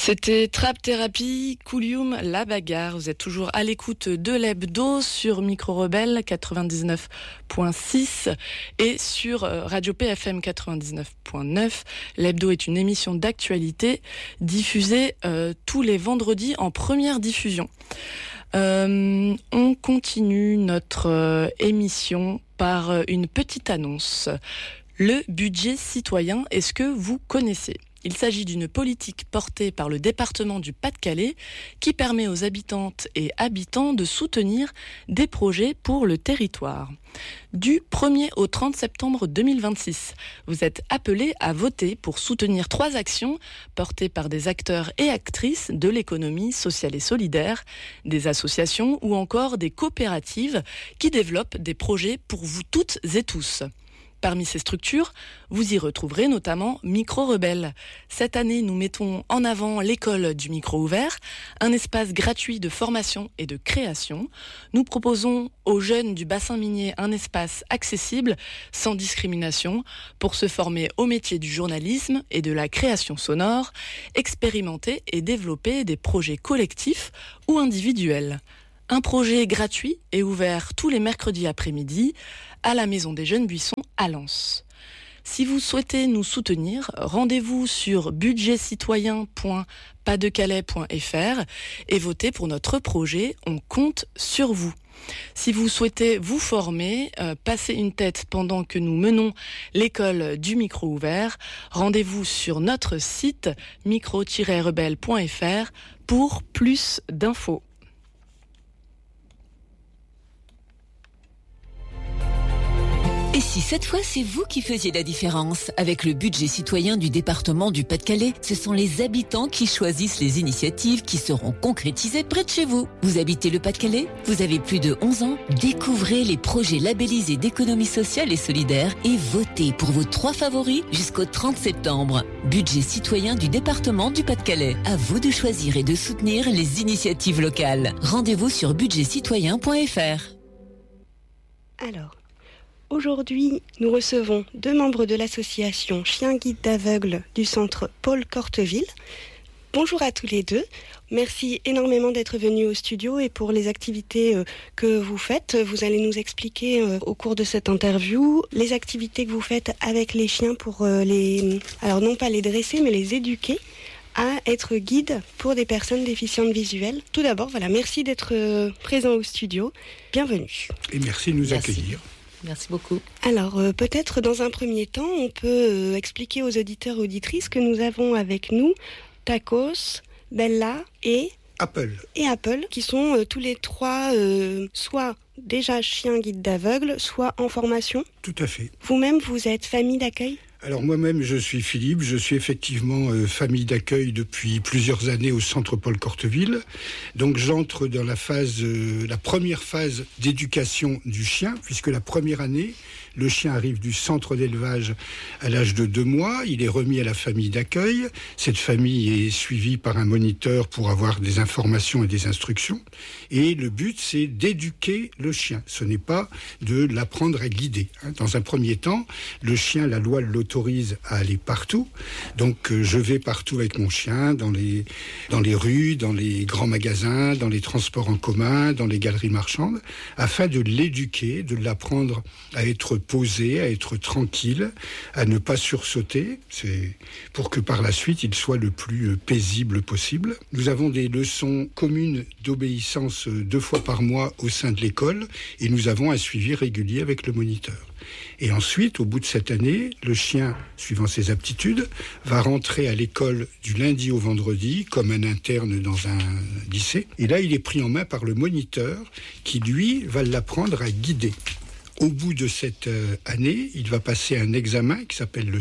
C'était Trap Thérapie, Coulium, La Bagarre. Vous êtes toujours à l'écoute de l'Hebdo sur Micro Rebelle 99.6 et sur Radio PFM 99.9. L'Hebdo est une émission d'actualité diffusée tous les vendredis en première diffusion. On continue notre émission par une petite annonce. Le budget citoyen, est-ce que vous connaissez ? Il s'agit d'une politique portée par le département du Pas-de-Calais qui permet aux habitantes et habitants de soutenir des projets pour le territoire. Du 1er au 30 septembre 2026, vous êtes appelés à voter pour soutenir 3 actions portées par des acteurs et actrices de l'économie sociale et solidaire, des associations ou encore des coopératives qui développent des projets pour vous toutes et tous. Parmi ces structures, vous y retrouverez notamment Micro Rebelle. Cette année, nous mettons en avant l'école du micro ouvert, un espace gratuit de formation et de création. Nous proposons aux jeunes du bassin minier un espace accessible, sans discrimination, pour se former au métier du journalisme et de la création sonore, expérimenter et développer des projets collectifs ou individuels. Un projet gratuit et ouvert tous les mercredis après-midi à la Maison des Jeunes Buissons à Lens. Si vous souhaitez nous soutenir, rendez-vous sur budgetcitoyen.pasdecalais.fr et votez pour notre projet. On compte sur vous. Si vous souhaitez vous former, passer une tête pendant que nous menons l'école du micro ouvert, rendez-vous sur notre site micro-rebelle.fr pour plus d'infos. Et si cette fois c'est vous qui faisiez la différence? Avec le budget citoyen du département du Pas-de-Calais, ce sont les habitants qui choisissent les initiatives qui seront concrétisées près de chez vous. Vous habitez le Pas-de-Calais? Vous avez plus de 11 ans? Découvrez les projets labellisés d'économie sociale et solidaire et votez pour vos 3 favoris jusqu'au 30 septembre. Budget citoyen du département du Pas-de-Calais. À vous de choisir et de soutenir les initiatives locales. Rendez-vous sur budgetcitoyen.fr. Alors, aujourd'hui, nous recevons 2 membres de l'association Chiens Guides d'Aveugles du centre Paul Corteville. Bonjour à tous les 2. Merci énormément d'être venus au studio et pour les activités que vous faites. Vous allez nous expliquer au cours de cette interview les activités que vous faites avec les chiens pour alors non pas les dresser, mais les éduquer à être guide pour des personnes déficientes visuelles. Tout d'abord, merci d'être présent au studio. Bienvenue. Et merci de nous accueillir. Merci beaucoup. Alors, peut-être dans un premier temps, on peut expliquer aux auditeurs et auditrices que nous avons avec nous Tacos, Bella et Apple, qui sont tous les 3 soit déjà chiens guides d'aveugles, soit en formation. Tout à fait. Vous-même, vous êtes famille d'accueil ? Alors moi-même, je suis Philippe, je suis effectivement famille d'accueil depuis plusieurs années au centre Paul Corteville. Donc j'entre dans la première phase d'éducation du chien, puisque la première année, le chien arrive du centre d'élevage à l'âge de 2 mois, il est remis à la famille d'accueil. Cette famille est suivie par un moniteur pour avoir des informations et des instructions. Et le but, c'est d'éduquer le chien. Ce n'est pas de l'apprendre à guider. Dans un premier temps, le chien, la loi l'autorise à aller partout. Donc je vais partout avec mon chien, dans les rues, dans les grands magasins, dans les transports en commun, dans les galeries marchandes, afin de l'éduquer, de l'apprendre à être posé, à être tranquille, à ne pas sursauter. C'est pour que par la suite, il soit le plus paisible possible. Nous avons des leçons communes d'obéissance 2 fois par mois au sein de l'école et nous avons un suivi régulier avec le moniteur. Et ensuite, au bout de cette année, le chien, suivant ses aptitudes, va rentrer à l'école du lundi au vendredi, comme un interne dans un lycée. Et là, il est pris en main par le moniteur qui, lui, va l'apprendre à guider. Au bout de cette année, il va passer un examen qui s'appelle le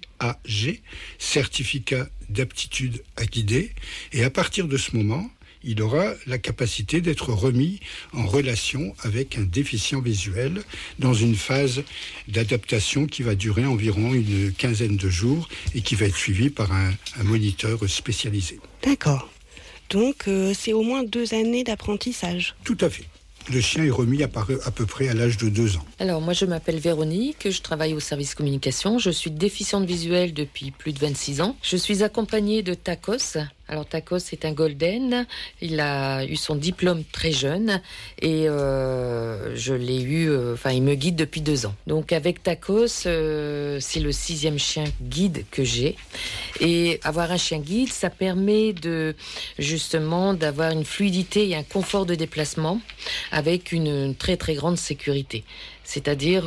CAG, Certificat d'aptitude à guider. Et à partir de ce moment, il aura la capacité d'être remis en relation avec un déficient visuel dans une phase d'adaptation qui va durer environ une 15aine de jours et qui va être suivie par un moniteur spécialisé. D'accord. Donc, c'est au moins 2 années d'apprentissage. Tout à fait. Le chien est remis à peu près à l'âge de 2 ans. Alors, moi, je m'appelle Véronique, je travaille au service communication. Je suis déficiente visuelle depuis plus de 26 ans. Je suis accompagnée de Tacos, Alors Tacos c'est un golden, il a eu son diplôme très jeune et je l'ai eu, il me guide depuis 2 ans. Donc avec Tacos, c'est le 6e chien guide que j'ai. Et avoir un chien guide, ça permet justement d'avoir une fluidité et un confort de déplacement avec une très très grande sécurité. C'est-à-dire,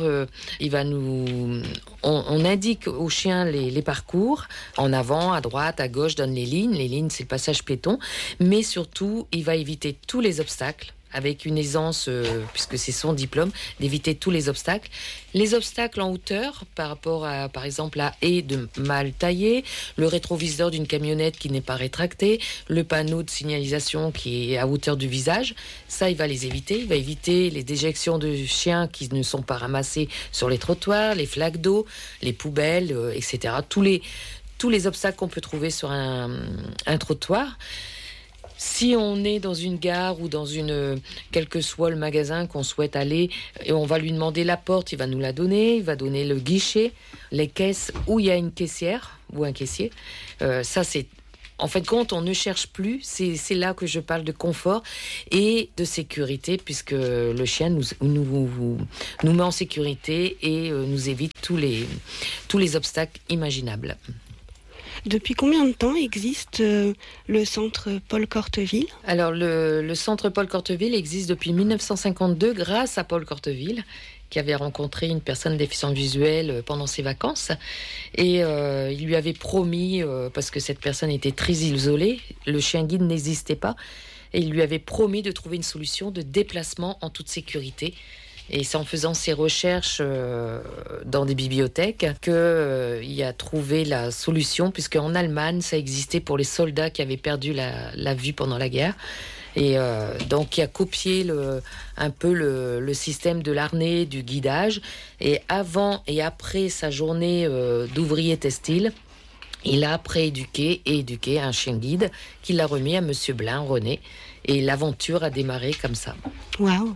on indique au chien les parcours, en avant, à droite, à gauche, donne les lignes. Les lignes, c'est le passage piéton. Mais surtout, il va éviter tous les obstacles, avec une aisance, puisque c'est son diplôme, d'éviter tous les obstacles. Les obstacles en hauteur, par rapport à, par exemple, la haie de mal taillée, le rétroviseur d'une camionnette qui n'est pas rétracté, le panneau de signalisation qui est à hauteur du visage, ça, il va les éviter. Il va éviter les déjections de chiens qui ne sont pas ramassés sur les trottoirs, les flaques d'eau, les poubelles, etc. Tous les obstacles qu'on peut trouver sur un trottoir. Si on est dans une gare ou dans quel que soit le magasin qu'on souhaite aller, et on va lui demander la porte, il va nous la donner, il va donner le guichet, les caisses où il y a une caissière ou un caissier. Ça, c'est en fait compte, on ne cherche plus. C'est là que je parle de confort et de sécurité, puisque le chien nous met en sécurité et nous évite tous les obstacles imaginables. Depuis combien de temps existe le centre Paul Corteville ? Alors, le centre Paul Corteville existe depuis 1952 grâce à Paul Corteville, qui avait rencontré une personne déficiente visuelle pendant ses vacances. Et il lui avait promis, parce que cette personne était très isolée, le chien guide n'existait pas, et il lui avait promis de trouver une solution de déplacement en toute sécurité. Et c'est en faisant ses recherches dans des bibliothèques qu'il a trouvé la solution, puisque en Allemagne, ça existait pour les soldats qui avaient perdu la vue pendant la guerre. Et donc, il a copié un peu le système de l'harnais, du guidage. Et avant et après sa journée d'ouvrier textile, il a après éduqué un chien guide qu'il a remis à Monsieur Blin, René. Et l'aventure a démarré comme ça. Waouh!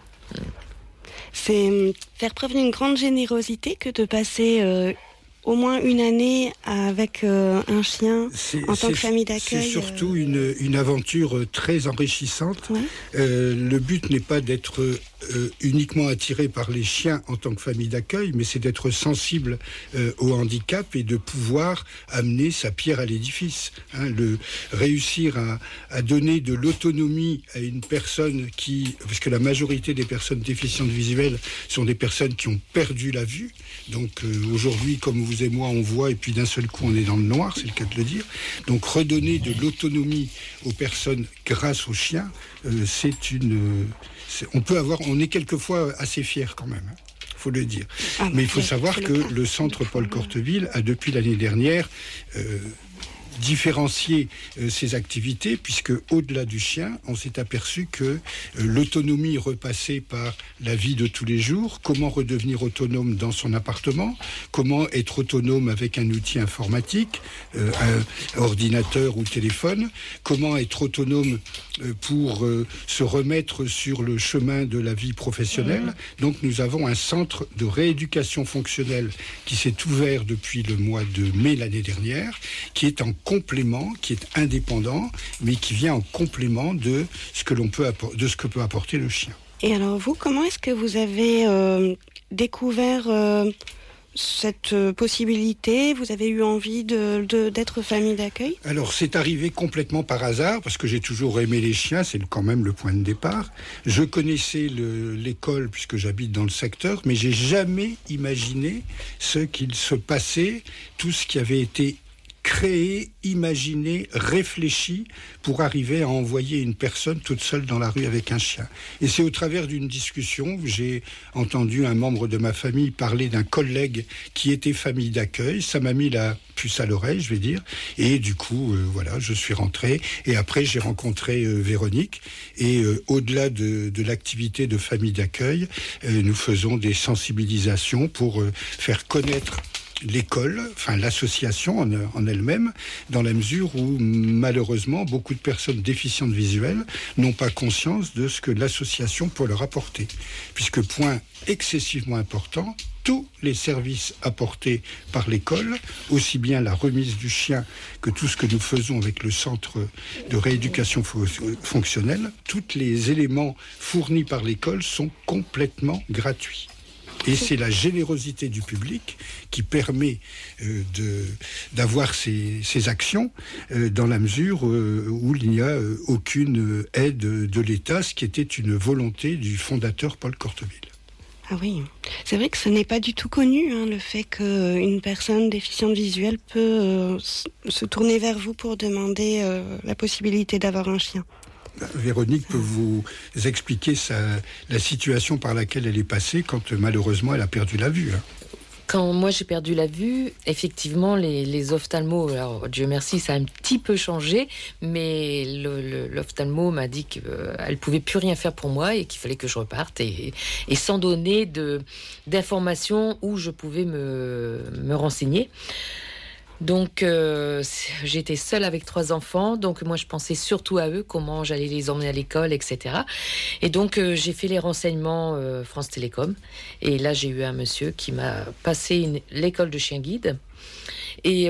C'est faire preuve d'une grande générosité que de passer au moins une année avec un chien en tant que famille d'accueil. C'est surtout une aventure très enrichissante. Ouais. Le but n'est pas d'être uniquement attiré par les chiens en tant que famille d'accueil, mais c'est d'être sensible au handicap et de pouvoir amener sa pierre à l'édifice. Réussir à donner de l'autonomie à une personne parce que la majorité des personnes déficientes visuelles sont des personnes qui ont perdu la vue. Donc aujourd'hui, comme vous et moi, on voit et puis d'un seul coup, on est dans le noir, c'est le cas de le dire. Donc redonner de l'autonomie aux personnes grâce aux chiens, on est quelquefois assez fiers quand même, faut le dire. Mais il faut savoir que le centre Paul Corteville a depuis l'année dernière différencier ses activités, puisque au-delà du chien, on s'est aperçu que l'autonomie repassait par la vie de tous les jours, comment redevenir autonome dans son appartement, comment être autonome avec un outil informatique, un ordinateur ou téléphone, comment être autonome pour se remettre sur le chemin de la vie professionnelle. Donc nous avons un centre de rééducation fonctionnelle qui s'est ouvert depuis le mois de mai l'année dernière, qui est en complément, qui est indépendant, mais qui vient en complément de ce que peut apporter le chien. Et alors vous, comment est-ce que vous avez découvert cette possibilité? Vous avez eu envie d'être famille d'accueil? Alors c'est arrivé complètement par hasard, parce que j'ai toujours aimé les chiens, c'est quand même le point de départ. Je connaissais l'école puisque j'habite dans le secteur, mais j'ai jamais imaginé ce qu'il se passait, tout ce qui avait été créé, imaginé, réfléchi pour arriver à envoyer une personne toute seule dans la rue avec un chien. Et c'est au travers d'une discussion où j'ai entendu un membre de ma famille parler d'un collègue qui était famille d'accueil. Ça m'a mis la puce à l'oreille, je vais dire. Et du coup, je suis rentré. Et après, j'ai rencontré Véronique. Et au-delà de l'activité de famille d'accueil, nous faisons des sensibilisations pour faire connaître l'école, l'association en elle-même, dans la mesure où malheureusement beaucoup de personnes déficientes visuelles n'ont pas conscience de ce que l'association peut leur apporter. Puisque point excessivement important, tous les services apportés par l'école, aussi bien la remise du chien que tout ce que nous faisons avec le centre de rééducation fonctionnelle. Tous les éléments fournis par l'école sont complètement gratuits. Et c'est la générosité du public qui permet d'avoir ces actions dans la mesure où il n'y a aucune aide de l'État, ce qui était une volonté du fondateur Paul Corteville. Ah oui, c'est vrai que ce n'est pas du tout connu, le fait qu'une personne déficiente visuelle peut se tourner vers vous pour demander la possibilité d'avoir un chien. Véronique peut vous expliquer la situation par laquelle elle est passée quand malheureusement elle a perdu la vue. Quand moi j'ai perdu la vue, effectivement les ophtalmos, alors Dieu merci ça a un petit peu changé, mais l'ophtalmo m'a dit qu'elle pouvait plus rien faire pour moi et qu'il fallait que je reparte et sans donner d'informations où je pouvais me renseigner. Donc j'étais seule avec 3 enfants, donc moi je pensais surtout à eux, comment j'allais les emmener à l'école, etc. Et donc j'ai fait les renseignements France Télécom, et là j'ai eu un monsieur qui m'a passé l'école de chien guide. Et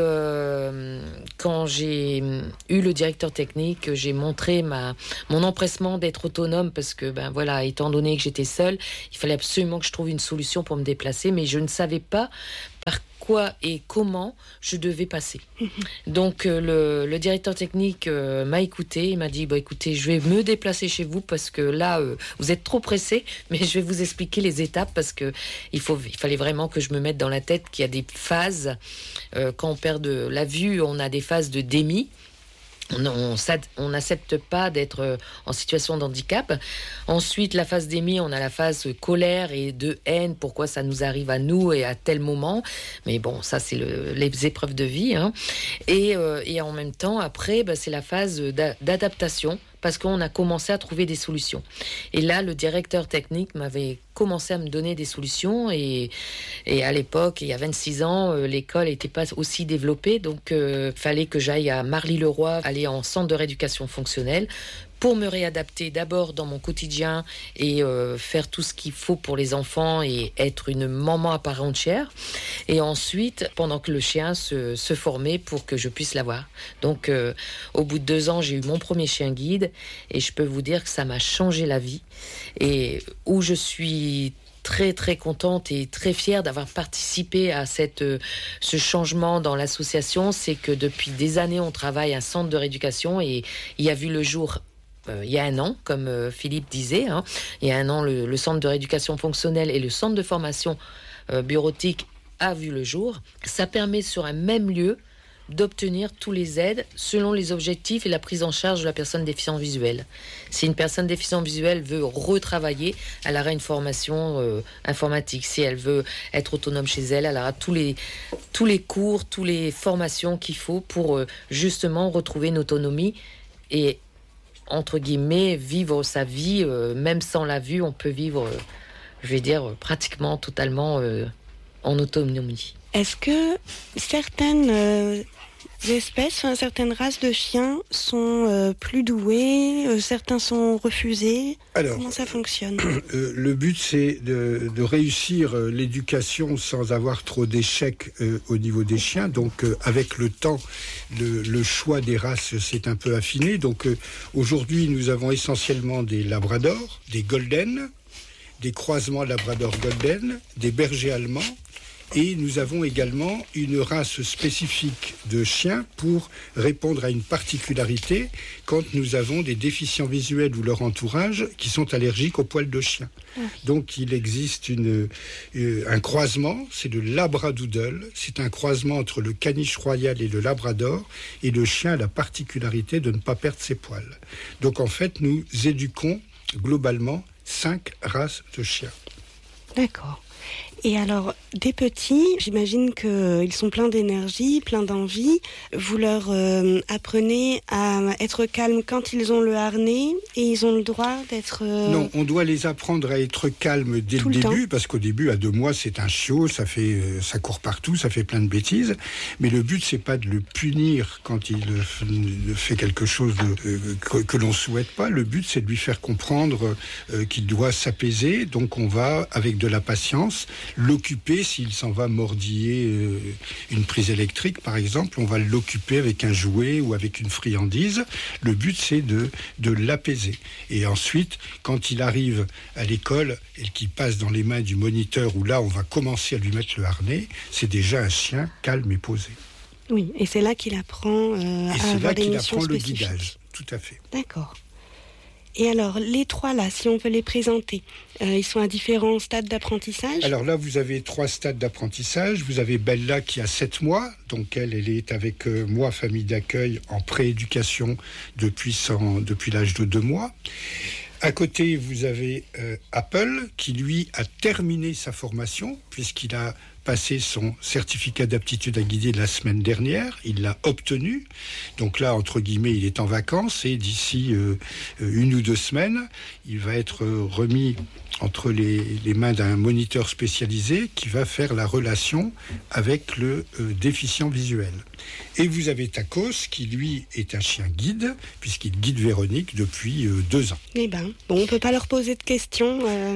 quand j'ai eu le directeur technique, j'ai montré mon empressement d'être autonome parce que, voilà, étant donné que j'étais seule, il fallait absolument que je trouve une solution pour me déplacer, mais je ne savais pas par quoi et comment je devais passer. Donc le directeur technique m'a écouté, il m'a dit écoutez, je vais me déplacer chez vous parce que là vous êtes trop pressé, mais je vais vous expliquer les étapes parce que il fallait vraiment que je me mette dans la tête qu'il y a des phases. Quand on perd de la vue, on a des phases de démi. On n'accepte pas d'être en situation de handicap. Ensuite, la phase d'émis, on a la phase colère et de haine. Pourquoi ça nous arrive à nous et à tel moment? Mais bon, ça, c'est les épreuves de vie. Et en même temps, après, c'est la phase d'adaptation parce qu'on a commencé à trouver des solutions. Et là, le directeur technique m'avait commencé à me donner des solutions. Et à l'époque, il y a 26 ans, l'école n'était pas aussi développée. Donc, il fallait que j'aille à Marly-le-Roi, aller en centre de rééducation fonctionnelle pour me réadapter d'abord dans mon quotidien et faire tout ce qu'il faut pour les enfants et être une maman à part entière. Et ensuite, pendant que le chien se formait pour que je puisse l'avoir. Donc, au bout de 2 ans, j'ai eu mon premier chien guide et je peux vous dire que ça m'a changé la vie. Et où je suis très très contente et très fière d'avoir participé à ce changement dans l'association, c'est que depuis des années, on travaille à un centre de rééducation et il a vu le jour il y a 1 an, comme Philippe disait. Il y a 1 an, le centre de rééducation fonctionnelle et le centre de formation bureautique a vu le jour. Ça permet sur un même lieu d'obtenir tous les aides selon les objectifs et la prise en charge de la personne déficiente visuelle. Si une personne déficiente visuelle veut retravailler, elle aura une formation informatique. Si elle veut être autonome chez elle, elle aura tous les cours, toutes les formations qu'il faut pour justement retrouver une autonomie et entre guillemets, vivre sa vie, même sans la vue, on peut vivre, je vais dire, pratiquement totalement en autonomie. Est-ce que certaines espèces, certaines races de chiens sont plus douées, certains sont refusés? Alors, comment ça fonctionne? Le but, c'est de réussir l'éducation sans avoir trop d'échecs au niveau des chiens. Donc, avec le temps, le choix des races s'est un peu affiné. Donc, aujourd'hui, nous avons essentiellement des labradors, des golden, des croisements labrador-golden, des bergers allemands. Et nous avons également une race spécifique de chiens pour répondre à une particularité quand nous avons des déficients visuels ou leur entourage qui sont allergiques aux poils de chien. Donc il existe un croisement, c'est le labradoodle, c'est un croisement entre le caniche royal et le labrador, et le chien a la particularité de ne pas perdre ses poils. Donc en fait, nous éduquons globalement 5 races de chiens. D'accord. Et alors, des petits, j'imagine qu'ils sont pleins d'énergie, pleins d'envie. Vous leur apprenez à être calmes quand ils ont le harnais et ils ont le droit d'être... Non, on doit les apprendre à être calmes dès le début, parce qu'au début, à 2 mois, c'est un chiot, ça court partout, ça fait plein de bêtises. Mais le but, c'est pas de le punir quand il fait quelque chose que l'on souhaite pas. Le but, c'est de lui faire comprendre qu'il doit s'apaiser. Donc, on va, avec de la patience, l'occuper s'il s'en va mordiller une prise électrique, par exemple. On va l'occuper avec un jouet ou avec une friandise. Le but, c'est de l'apaiser. Et ensuite, quand il arrive à l'école et qu'il passe dans les mains du moniteur, où là, on va commencer à lui mettre le harnais, c'est déjà un chien calme et posé. Oui, et c'est là qu'il apprend à avoir des missions spécifiques. Le guidage, tout à fait. D'accord. Et alors, les trois là, si on veut les présenter, ils sont à différents stades d'apprentissage ? Alors là, vous avez 3 stades d'apprentissage. Vous avez Bella qui a 7 mois, donc elle est avec moi, famille d'accueil, en prééducation depuis l'âge de 2 mois. À côté, vous avez Apple qui, lui, a terminé sa formation puisqu'il a passé son certificat d'aptitude à guider la semaine dernière. Il l'a obtenu. Donc là, entre guillemets, il est en vacances et d'ici 1 ou 2 semaines, il va être remis entre les mains d'un moniteur spécialisé qui va faire la relation avec le déficient visuel. Et vous avez Tacos qui, lui, est un chien guide puisqu'il guide Véronique depuis 2 ans. Eh ben, bon, on ne peut pas leur poser de questions.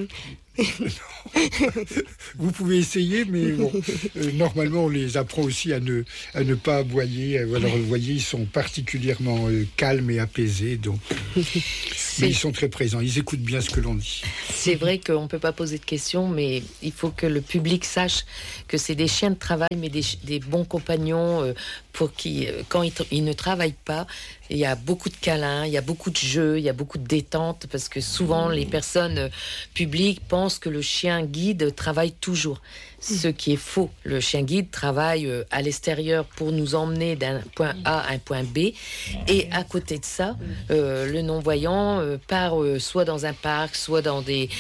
Vous pouvez essayer, mais bon, normalement on les apprend aussi à ne pas aboyer. Alors vous voyez, ils sont particulièrement calmes et apaisés, donc mais ils sont très présents, ils écoutent bien ce que l'on dit. C'est vrai qu'on ne peut pas poser de questions, mais il faut que le public sache que c'est des chiens de travail, mais des bons compagnons pour qui, quand ils ne travaillent pas, il y a beaucoup de câlins, il y a beaucoup de jeux, il y a beaucoup de détente, parce que souvent les personnes publiques pensent que le chien guide travaille toujours. Ce qui est faux. Le chien guide travaille à l'extérieur pour nous emmener d'un point A à un point B. Et à côté de ça, le non-voyant part soit dans un parc, soit dans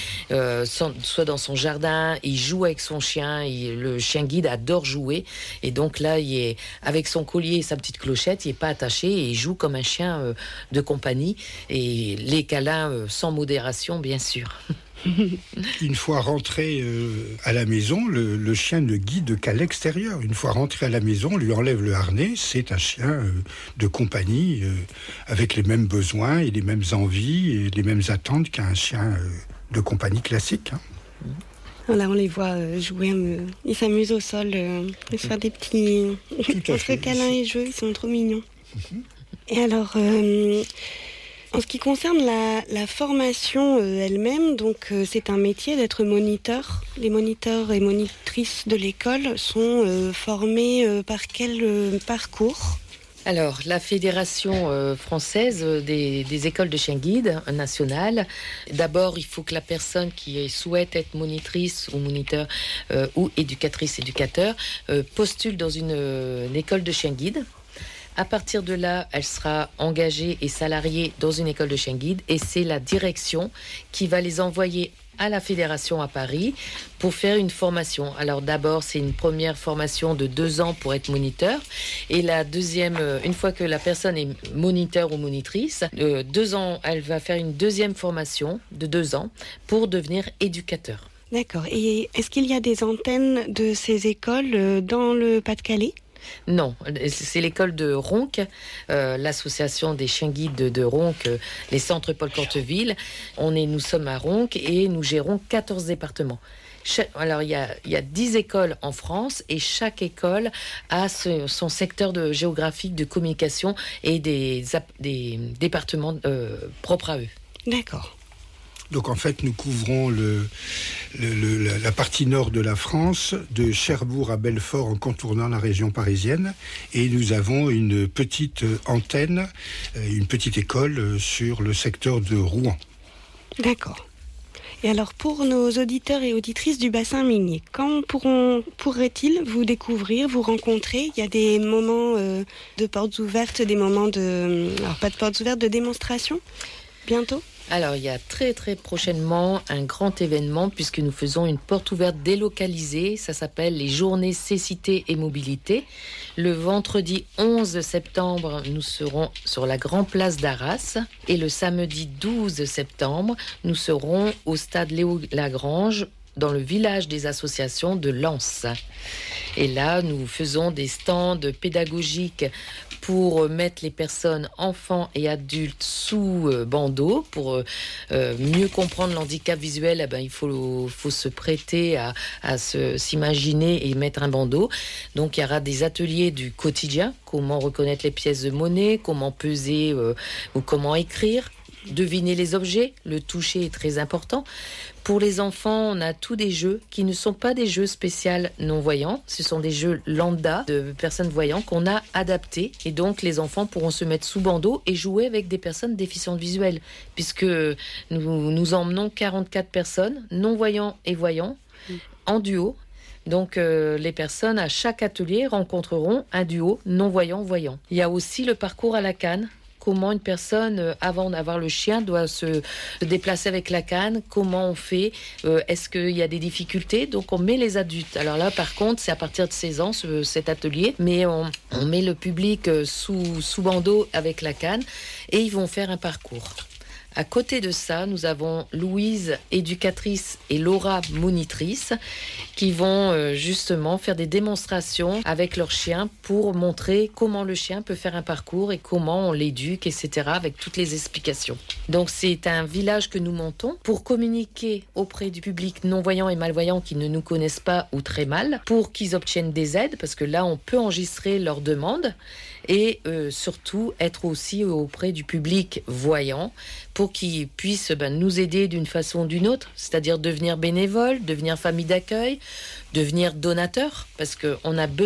son jardin. Il joue avec son chien. Le chien guide adore jouer. Et donc là, il est avec son collier et sa petite clochette. Il n'est pas attaché et il joue comme un chien de compagnie. Et les câlins sans modération, bien sûr. Une fois rentré à la maison, le chien ne guide qu'à l'extérieur. Une fois rentré à la maison, on lui enlève le harnais. C'est un chien de compagnie avec les mêmes besoins et les mêmes envies et les mêmes attentes qu'un chien de compagnie classique. Là, on les voit jouer, ils s'amusent au sol, ils se font des petits entre câlins et jeux, ils sont trop mignons. Et alors... En ce qui concerne la formation elle-même, donc c'est un métier d'être moniteur. Les moniteurs et monitrices de l'école sont formés par quel parcours ? Alors, la Fédération française des écoles de chiens guides nationale, d'abord, il faut que la personne qui souhaite être monitrice ou moniteur ou éducatrice-éducateur postule dans une école de chiens guides. À partir de là, elle sera engagée et salariée dans une école de chiens guides et c'est la direction qui va les envoyer à la fédération à Paris pour faire une formation. Alors d'abord, c'est une première formation de 2 ans pour être moniteur et la deuxième, une fois que la personne est moniteur ou monitrice, 2 ans, elle va faire une deuxième formation de 2 ans pour devenir éducateur. D'accord. Et est-ce qu'il y a des antennes de ces écoles dans le Pas-de-Calais ? Non, c'est l'école de Ronques, l'association des chiens guides de Ronques, les centres Paul Corteville. Nous sommes à Ronques et nous gérons 14 départements. Alors, il y a 10 écoles en France et chaque école a son secteur géographique de communication et des départements propres à eux. D'accord. Donc en fait, nous couvrons la partie nord de la France, de Cherbourg à Belfort en contournant la région parisienne. Et nous avons une petite antenne, une petite école sur le secteur de Rouen. D'accord. Et alors pour nos auditeurs et auditrices du bassin minier, quand pourraient-ils vous découvrir, vous rencontrer ? Il y a des moments de portes ouvertes, des moments alors pas de portes ouvertes, de démonstration bientôt ? Alors, il y a très très prochainement un grand événement puisque nous faisons une porte ouverte délocalisée. Ça s'appelle les Journées Cécité et Mobilité. Le vendredi 11 septembre, nous serons sur la Grande Place d'Arras. Et le samedi 12 septembre, nous serons au stade Léo Lagrange dans le village des associations de Lens. Et là, nous faisons des stands pédagogiques pour mettre les personnes, enfants et adultes, sous bandeau. Pour mieux comprendre l'handicap visuel, il faut se prêter à s'imaginer et mettre un bandeau. Donc il y aura des ateliers du quotidien, comment reconnaître les pièces de monnaie, comment peser ou comment écrire, deviner les objets, le toucher est très important. Pour les enfants, on a tous des jeux qui ne sont pas des jeux spéciaux non-voyants. Ce sont des jeux lambda de personnes voyantes qu'on a adaptés. Et donc, les enfants pourront se mettre sous bandeau et jouer avec des personnes déficientes visuelles. Puisque nous emmenons 44 personnes, non-voyants et voyants, en duo. Donc, les personnes, à chaque atelier, rencontreront un duo non-voyant-voyant. Il y a aussi le parcours à la canne. Comment une personne, avant d'avoir le chien, doit se déplacer avec la canne, comment on fait, est-ce qu'il y a des difficultés? Donc on met les adultes. Alors là, par contre, c'est à partir de 16 ans, cet atelier, mais on met le public sous bandeau avec la canne et ils vont faire un parcours. À côté de ça, nous avons Louise, éducatrice, et Laura, monitrice, qui vont justement faire des démonstrations avec leur chien pour montrer comment le chien peut faire un parcours et comment on l'éduque, etc., avec toutes les explications. Donc c'est un village que nous montons pour communiquer auprès du public non-voyant et malvoyant qui ne nous connaissent pas ou très mal, pour qu'ils obtiennent des aides, parce que là, on peut enregistrer leurs demandes, et surtout être aussi auprès du public voyant pour qu'ils puissent nous aider d'une façon ou d'une autre, c'est-à-dire devenir bénévole, devenir famille d'accueil, devenir donateur, parce qu'on a besoin